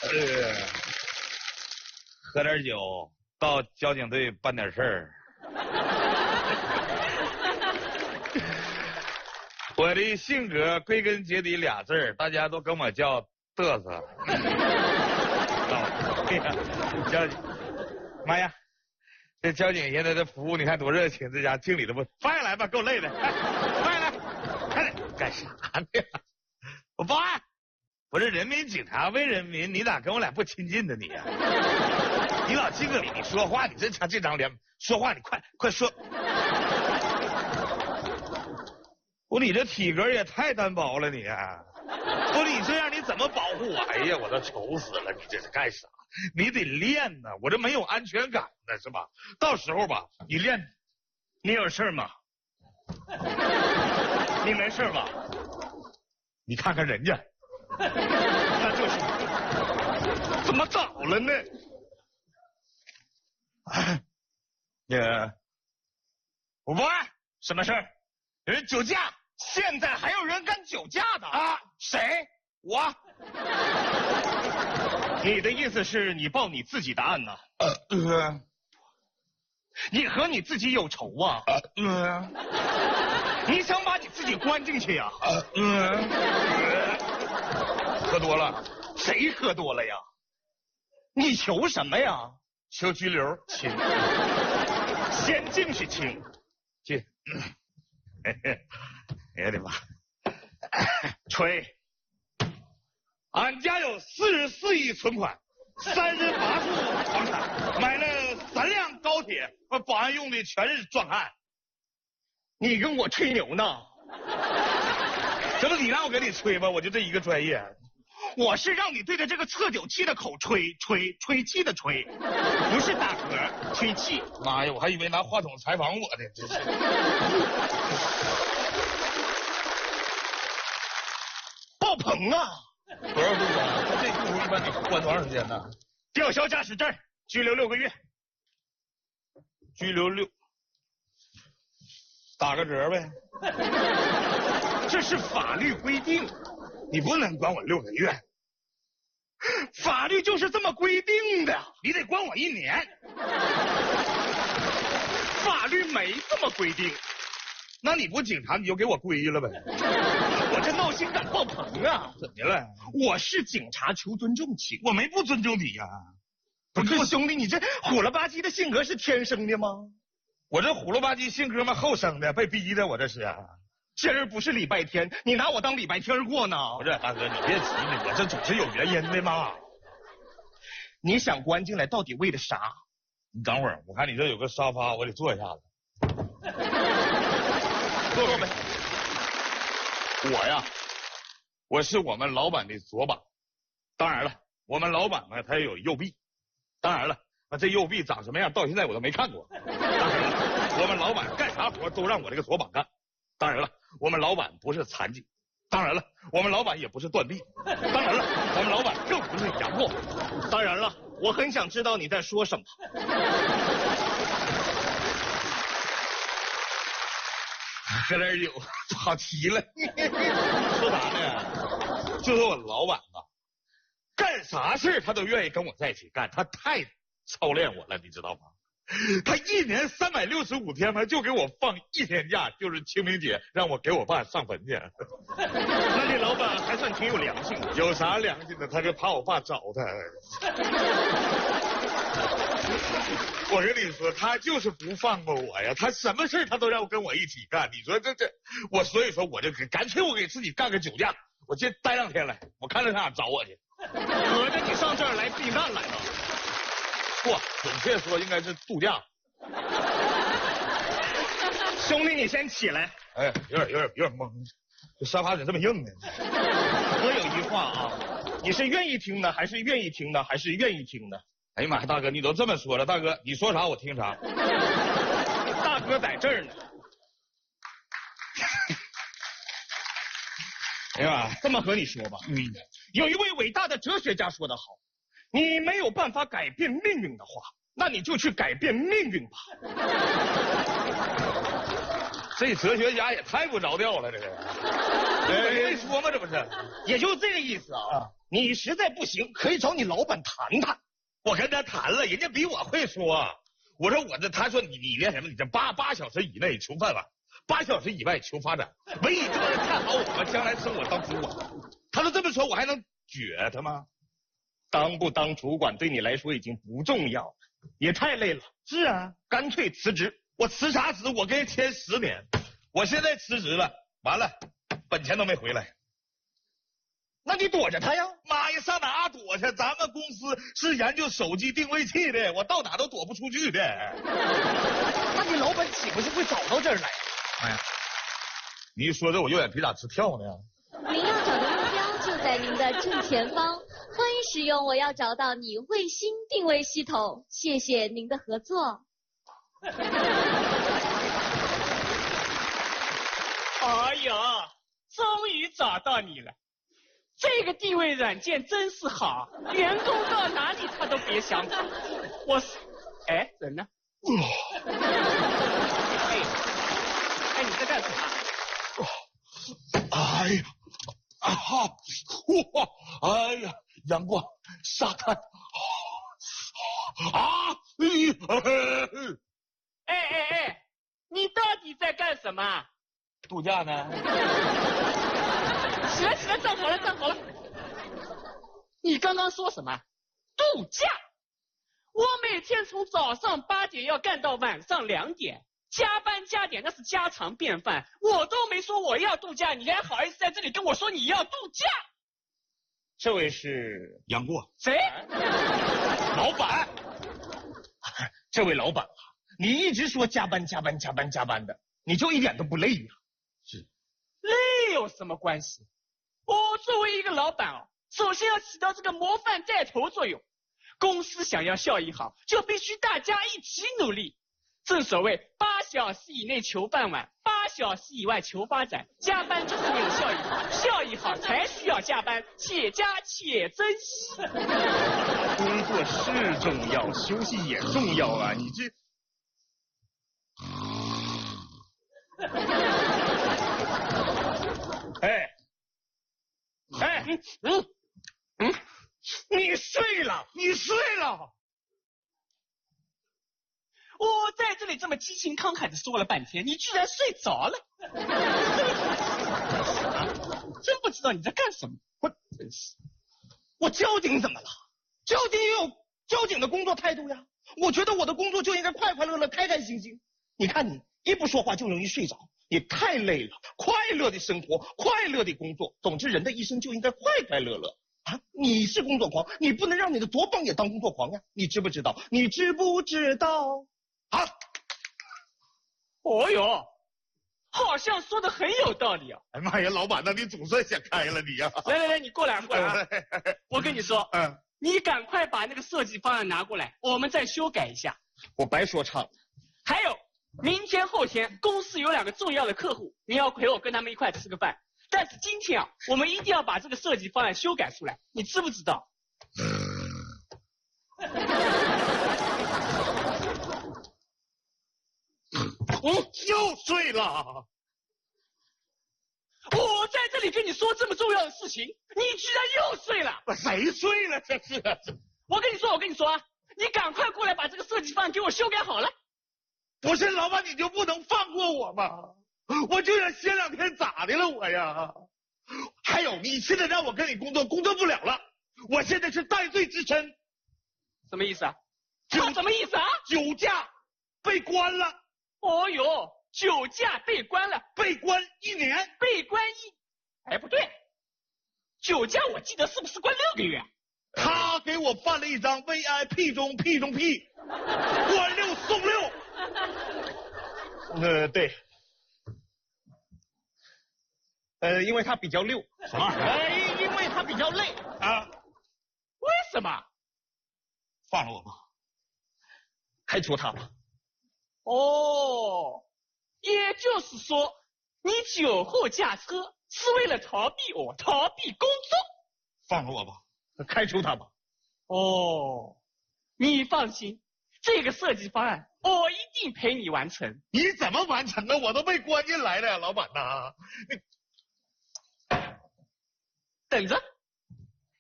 喝点酒，到交警队办点事儿。我的性格归根结底俩字儿，大家都跟我叫嘚瑟。交警，妈呀！这交警现在的服务你看多热情，这家经理都不放下来吧，够累的。放下来，快点，干啥呢？我报案。我这人民警察为人民，你咋跟我俩不亲近呢你呀？你老这个里，你说话，你这张脸说话，你快说。不，你这体格也太单薄了你啊！不，你这样你怎么保护我？哎呀，我都愁死了！你这是干啥？你得练呢，我这没有安全感呢，是吧？到时候吧，你练， 你有事吗？你没事吧？ 你看看人家， 那就是怎么倒了呢？ 我报案， 什么事儿？ 人酒驾， 现在还有人干酒驾的啊？ 谁？ 我。 你的意思是你报你自己的案呢？你和你自己有仇啊？你想把你自己关进去呀？ 喝多了。 谁喝多了呀？你求什么呀？ 求拘留。 亲，先进去亲。 进。哎呀我的妈！ 吹。 俺家有44亿存款，38处房产，买了3辆高铁，保安用的全是壮汉。 你跟我吹牛呢？ 这不你让我给你吹吗？我就这一个专业。 我是让你对着这个测酒器的口吹气的吹，不是打嗝，吹气。 妈呀，我还以为拿话筒采访我呢，真是。 爆棚啊！ 多少度啊？这度数一般得关多长时间呢？ 吊销驾驶证，拘留6个月。 拘留6，打个折呗。 这是法律规定， 你不能关我6个月。 法律就是这么规定的， 你得关我1年。 法律没这么规定。 那你不警察你就给我归了呗。 我这闹心感爆棚啊！ 怎么了？ 我是警察，求尊重请。 我没不尊重你呀。 不是兄弟，你这虎了吧唧的性格是天生的吗？ 我这虎了吧唧性格嘛后生的，被逼的，我这是。 今儿不是礼拜天，你拿我当礼拜天过呢？ 不是大哥，你别急呢，我这总是有原因的嘛。 你想关进来到底为了啥？ 你等会儿，我看你这有个沙发，我得坐一下子。 坐呗。 我呀，我是我们老板的左膀。当然了，我们老板呢，他也有右臂。当然了，这右臂长什么样，到现在我都没看过。当然了，我们老板干啥活都让我这个左膀干。当然了，我们老板不是残疾。当然了，我们老板也不是断臂。当然了，我们老板更不是阳货。 当然了，我很想知道你在说什么。 喝点酒，好奇了。说啥呢？就是我老板吧，干啥事他都愿意跟我在一起干，他太操练我了，你知道吗？他1年365天嘛，就给我放1天假，就是清明节，让我给我爸上坟去。 那你老板还算挺有良心的。 有啥良心的？他就怕我爸找他。我跟你说，他就是不放过我呀，他什么事他都要跟我一起干。你说这，我所以说我就干脆我给自己干个酒驾，我先待2天来，我看他哪找我去。 合着你上这儿来避难来了？ 不，准确说应该是度假。 兄弟，你先起来。 哎，有点懵，这沙发怎么这么硬呢？ 我有一话啊，你是愿意听的，还是愿意听的，还是愿意听的？ 哎呀妈呀，大哥，你都这么说了，大哥，你说啥我听啥。 大哥在这儿呢。 哎呀， 这么和你说吧，有一位伟大的哲学家说得好，你没有办法改变命运的话，那你就去改变命运吧。 这哲学家也太不着调了，这个。没说吗？这不是， 也就这个意思啊。 你实在不行，可以找你老板谈谈。 我跟他谈了，人家比我会说。我说他说你练什么？你这8小时以内求饭碗，8小时以外求发展，唯一就能看好我们将来升我当主管。他都这么说，我还能撅他吗？ 当不当主管对你来说已经不重要了，也太累了。 是啊， 干脆辞职。 我辞啥职？我跟人签10年，我现在辞职了，完了，本钱都没回来。 那你躲着他呀？ 妈呀，上哪躲去？咱们公司是研究手机定位器的，我到哪都躲不出去的。 那你老板岂不是会找到这儿来？ 哎呀，你一说这我右眼皮咋直跳呢？ 您要找的目标就在您的正前方，欢迎使用我要找到你卫星定位系统，谢谢您的合作。 哎呀，终于找到你了！这个定位软件真是好，员工到哪里他都别想跑。人呢？你在干什么？ 哎呀，哎呀，阳光、沙滩， 你到底在干什么？ 度假呢？ 起来，站好了。你刚刚说什么？度假？我每天从早上8点要干到晚上2点，加班加点那是家常便饭。我都没说我要度假，你还好意思在这里跟我说你要度假？ 这位是杨过。 谁？ 老板。这位老板啊，你一直说加班的，你就一点都不累呀？ 是。 累有什么关系？我作为一个老板首先要起到这个模范带头作用。公司想要效益好，就必须大家一起努力。正所谓8小时以内求饭碗，8小时以外求发展。加班就是为了效益好，效益好才需要加班，且加且珍惜。 工作是重要，休息也重要啊！你这。你睡了。 我在这里这么激情慷慨的说了半天，你居然睡着了。真不知道你在干什么。 我交警怎么了？交警也有交警的工作态度呀。我觉得我的工作就应该快快乐乐、开开心心。你看你一不说话就容易睡着，你太累了。快乐的生活，快乐的工作，总之人的一生就应该快快乐乐。你是工作狂，你不能让你的多棒也当工作狂呀！你知不知道？ 哦哟，好像说的很有道理啊！ 哎妈呀，老板，那你总算想开了你呀！ 来，你过来啊！我跟你说，你赶快把那个设计方案拿过来，我们再修改一下。 我白说唱。 还有，明天后天公司有2个重要的客户，你要陪我跟他们一块吃个饭。但是今天我们一定要把这个设计方案修改出来，你知不知道？ 又睡了。 我在这里跟你说这么重要的事情，你居然又睡了。 谁睡了？这是。 我跟你说啊，你赶快过来把这个设计方案给我修改好了。 不是老板，你就不能放过我吗？我就想歇2天，咋的了我呀？还有，你现在让我跟你工作不了了，我现在是戴罪之身。 什么意思啊？什么意思啊？ 酒驾被关了。 哦哟，酒驾被关了， 被关1年， 不对，酒驾我记得是不是关6个月？ 他给我办了一张 VIP 中 P 中 P， 关6送6。 对。因为他比较溜。 什么？ 因为他比较累啊。 为什么？ 放了我吧。 开除他吧。 哦，也就是说，你酒后驾车是为了逃避工作。 放了我吧。 开除他吧。 哦，你放心，这个设计方案我一定陪你完成。 你怎么完成啊？我都被关进来了呀，老板呐！ 等着。